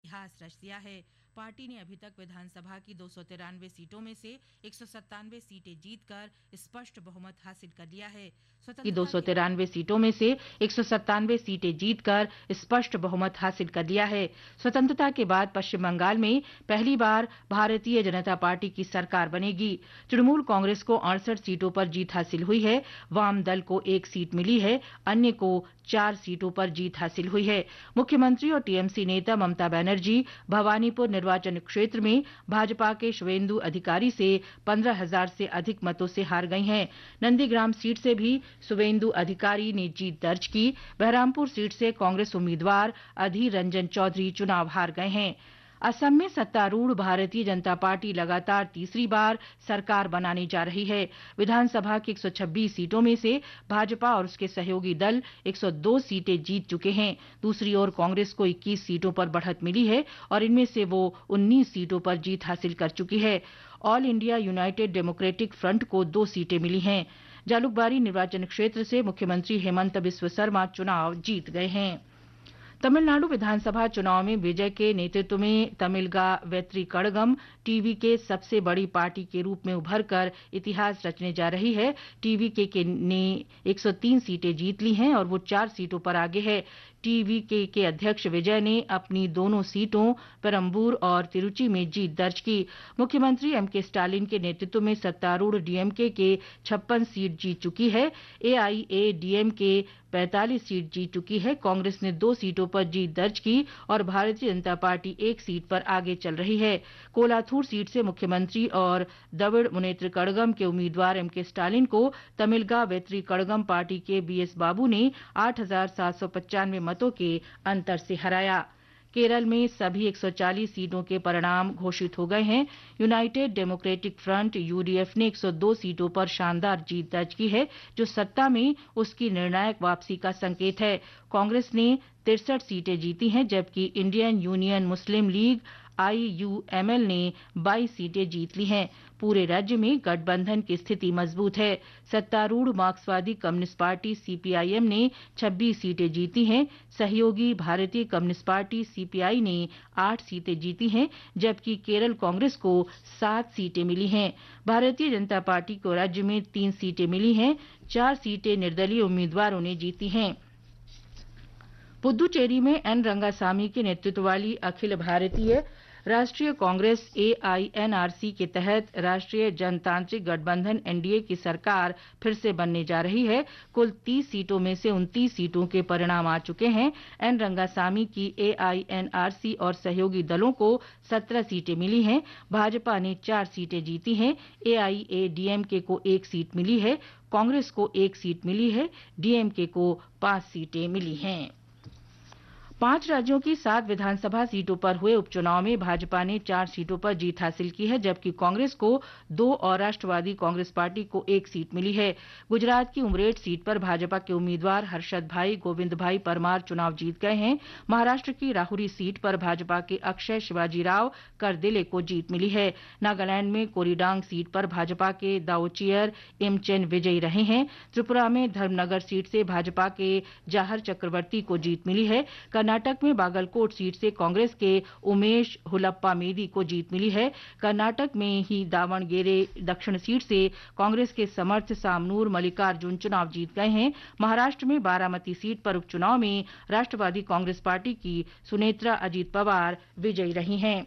इतिहास रच दिया है। पार्टी ने अभी तक विधानसभा की 293 सीटों में से 197 सीटें जीतकर स्पष्ट बहुमत हासिल कर लिया है। की स्वतंत्रता के 293 सीटों में से 197 सीटें जीतकर स्पष्ट बहुमत हासिल कर लिया है। स्वतंत्रता के बाद पश्चिम बंगाल में पहली बार भारतीय जनता पार्टी की सरकार बनेगी। तृणमूल कांग्रेस को 68 सीटों पर जीत हासिल हुई है। वाम दल को 1 सीट मिली है, अन्य को 4 सीटों पर जीत हासिल हुई है। मुख्यमंत्री और टीएमसी नेता ममता बनर्जी भवानीपुर निर्वाचन क्षेत्र में भाजपा के शुवेंदु अधिकारी से 15,000 से अधिक मतों से हार गई हैं। नंदीग्राम सीट से भी शुवेंदु अधिकारी ने जीत दर्ज की। बहरामपुर सीट से कांग्रेस उम्मीदवार अधीर रंजन चौधरी चुनाव हार गए हैं। असम में सत्तारूढ़ भारतीय जनता पार्टी लगातार तीसरी बार सरकार बनाने जा रही है। विधानसभा की 126 सीटों में से भाजपा और उसके सहयोगी दल 102 सीटें जीत चुके हैं। दूसरी ओर कांग्रेस को 21 सीटों पर बढ़त मिली है और इनमें से वो 19 सीटों पर जीत हासिल कर चुकी है। All India United democratic front को 2 सीटें मिली हैं। जालुकबारी निर्वाचन क्षेत्र से मुख्यमंत्री हेमंत बिस्व शर्मा चुनाव जीत गए हैं। तमिलनाडु विधानसभा चुनाव में विजय के नेतृत्व में तमिलगा वेत्री कड़गम टीवी के सबसे बड़ी पार्टी के रूप में उभरकर इतिहास रचने जा रही है। टीवी ने 103 सीटें जीत ली हैं और वो 4 सीटों पर आगे है। टीवी के अध्यक्ष विजय ने अपनी दोनों सीटों पेरंबूर और तिरुचि में जीत दर्ज की। मुख्यमंत्री एमके स्टालिन के नेतृत्व में सत्तारूढ़ डीएमके के 56 सीट जीत चुकी है। एआईएडीएमके 45 सीट जीत चुकी है। कांग्रेस ने 2 सीटों पर जीत दर्ज की और भारतीय जनता पार्टी 1 सीट पर आगे चल रही है। कोलाथूर सीट से मुख्यमंत्री और द्रविड़ मुनेत्र कड़गम के उम्मीदवार एमके स्टालिन को तमिलगा वेत्री कड़गम पार्टी के बीएस बाबू ने 8,795 मतों के अंतर से हराया। केरल में सभी 140 सीटों के परिणाम घोषित हो गए हैं। यूनाइटेड डेमोक्रेटिक फ्रंट यूडीएफ ने 102 सीटों पर शानदार जीत दर्ज की है, जो सत्ता में उसकी निर्णायक वापसी का संकेत है। कांग्रेस ने 63 सीटें जीती हैं, जबकि इंडियन यूनियन मुस्लिम लीग आईयूएमएल ने 22 सीटें जीत ली हैं। पूरे राज्य में गठबंधन की स्थिति मजबूत है। सत्तारूढ़ मार्क्सवादी कम्युनिस्ट पार्टी सीपीआईएम ने 26 सीटें जीती हैं। सहयोगी भारतीय कम्युनिस्ट पार्टी सीपीआई ने 8 सीटें जीती हैं, जबकि केरल कांग्रेस को 7 सीटें मिली हैं। भारतीय जनता पार्टी को राज्य में 3 सीटें मिली हैं। 4 सीटें निर्दलीय उम्मीदवारों ने जीती हैं। पुद्दुचेरी में एन रंगासामी के नेतृत्व वाली अखिल भारतीय राष्ट्रीय कांग्रेस एआईएनआरसी के तहत राष्ट्रीय जनतांत्रिक गठबंधन एनडीए की सरकार फिर से बनने जा रही है। कुल 30 सीटों में से 29 सीटों के परिणाम आ चुके हैं। एन रंगासामी की एआईएनआरसी और सहयोगी दलों को 17 सीटें मिली हैं। भाजपा ने 4 सीटें जीती हैं। एआईएडीएमके को 1 सीट मिली है। कांग्रेस को 1 सीट मिली है। डीएमके को 5 सीटें मिली हैं। 5 राज्यों की 7 विधानसभा सीटों पर हुए उपचुनाव में भाजपा ने 4 सीटों पर जीत हासिल की है, जबकि कांग्रेस को 2 और राष्ट्रवादी कांग्रेस पार्टी को 1 सीट मिली है। गुजरात की उमरेड सीट पर भाजपा के उम्मीदवार हर्षद भाई गोविंद भाई परमार चुनाव जीत गए हैं। महाराष्ट्र की राहुरी सीट पर भाजपा के अक्षय शिवाजीराव करदिले को जीत मिली है। नागालैंड में कोरीडांग सीट पर भाजपा के दाओचियर इमचेन विजयी रहे हैं। त्रिपुरा में धर्मनगर सीट से भाजपा के जाहर चक्रवर्ती को जीत मिली है। कर्नाटक में बागलकोट सीट से कांग्रेस के उमेश हुलप्पा मेदी को जीत मिली है। कर्नाटक में ही दावणगेरे दक्षिण सीट से कांग्रेस के समर्थ सामनूर मल्लिकार्जुन चुनाव जीत गए हैं। महाराष्ट्र में बारामती सीट पर उपचुनाव में राष्ट्रवादी कांग्रेस पार्टी की सुनेत्रा अजीत पवार विजयी रही हैं।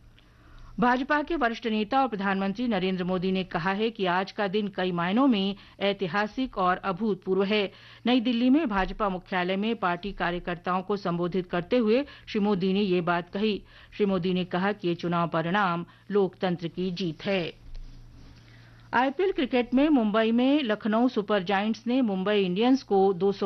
भाजपा के वरिष्ठ नेता और प्रधानमंत्री नरेंद्र मोदी ने कहा है कि आज का दिन कई मायनों में ऐतिहासिक और अभूतपूर्व है। नई दिल्ली में भाजपा मुख्यालय में पार्टी कार्यकर्ताओं को संबोधित करते हुए श्री मोदी ने ये बात कही। श्री मोदी ने कहा कि ये चुनाव परिणाम लोकतंत्र की जीत है। आईपीएल क्रिकेट में मुंबई में लखनऊ सुपर जायंट्स ने मुंबई इंडियंस को 200